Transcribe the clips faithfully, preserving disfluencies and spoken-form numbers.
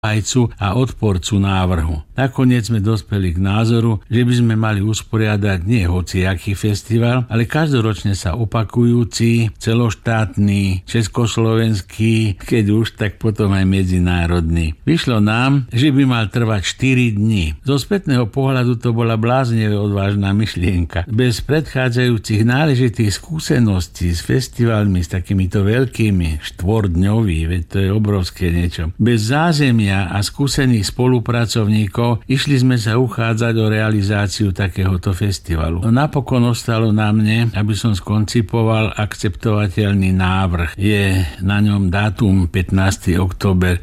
obhajcu a odporcu návrhu. Nakoniec sme dospeli k názoru, že by sme mali usporiadať nie hociaký festival, ale každoročne sa opakujúci, celoštátny, československý, keď už, tak potom aj medzinárodný. Vyšlo nám, že by mal trvať štyri dni. Zo spätného pohľadu to bola bláznivé odvážna myšlienka. Bez predchádzajúcich náležitých skúseností s festivalmi, s takýmito veľkými, štvordňový, veď to je obrovské niečo. Bez zázemia a skúsených spolupracovníkov išli sme sa uchádzať o realizáciu takéhoto festivalu. Napokon ostalo na mne, aby som skoncipoval akceptovateľný návrh. Je na ňom dátum pätnásteho október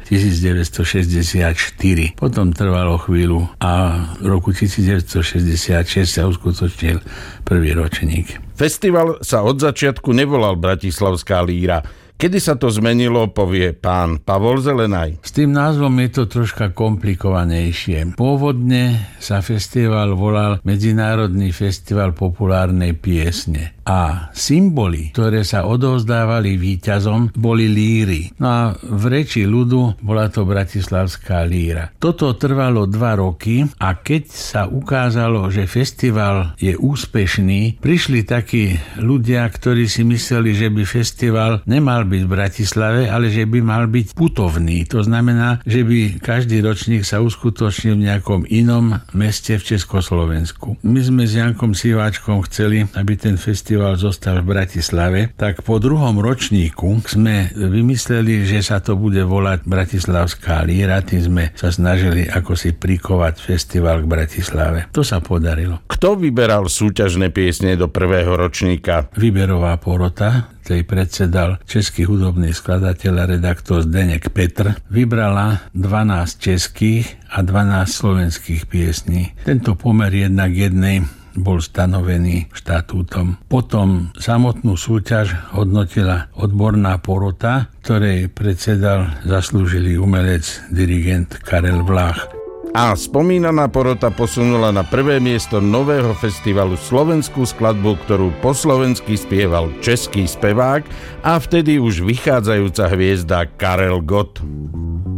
devätnásťstošesťdesiatštyri. Potom trvalo chvíľu a v roku devätnásťstošesťdesiatšesť sa uskutočnil prvý ročník. Festival sa od začiatku nevolal Bratislavská líra. Kedy sa to zmenilo, povie pán Pavol Zelenaj. S tým názvom je to troška komplikovanejšie. Pôvodne sa festival volal Medzinárodný festival populárnej piesne. A symboly, ktoré sa odovzdávali víťazom, boli líry. No a v reči ľudu bola to Bratislavská líra. Toto trvalo dva roky a keď sa ukázalo, že festival je úspešný, prišli takí ľudia, ktorí si mysleli, že by festival nemal byť v Bratislave, ale že by mal byť putovný. To znamená, že by každý ročník sa uskutočnil v nejakom inom meste v Československu. My sme s Jankom Siváčkom chceli, aby ten festival zostal v Bratislave, tak po druhom ročníku sme vymysleli, že sa to bude volať Bratislavská líra, tým sme sa snažili ako si prikovať festival k Bratislave. To sa podarilo. Kto vyberal súťažné piesne do prvého ročníka? Výberová porota, tej predsedal český hudobný skladateľ a redaktor Zdeněk Petr, vybrala dvanásť českých a dvanásť slovenských piesní. Tento pomer jednak jednej bol stanovený štatútom. Potom samotnú súťaž hodnotila odborná porota, ktorej predsedal zaslúžilý umelec, dirigent Karel Vlách. A spomínaná porota posunula na prvé miesto nového festivalu slovenskú skladbu, ktorú po slovensky spieval český spevák a vtedy už vychádzajúca hviezda Karel Gott.